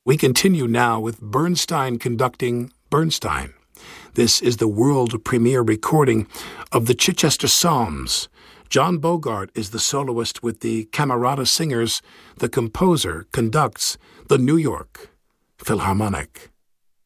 We continue now with Bernstein conducting Bernstein. This is the world premiere recording of the Chichester Psalms. John Bogart is the soloist with the Camerata Singers. The composer conducts the New York Philharmonic.